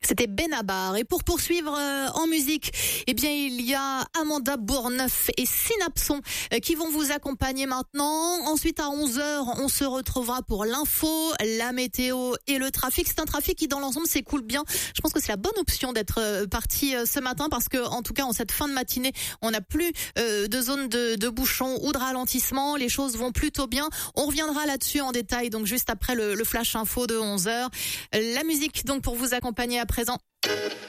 C'était Benabar. Et pour poursuivre en musique, eh bien il y a Amanda Bourneuf et Synapson qui vont vous accompagner maintenant. Ensuite à 11h, on se retrouvera pour l'info, la météo et le trafic. C'est un trafic qui dans l'ensemble s'écoule bien. Je pense que c'est la bonne option d'être parti ce matin parce que en tout cas en cette fin de matinée, on n'a plus de zone de bouchons ou de ralentissement. Les choses vont plutôt bien. On reviendra là-dessus en détail donc juste après le flash info de 11h. La musique donc pour vous accompagner à présent.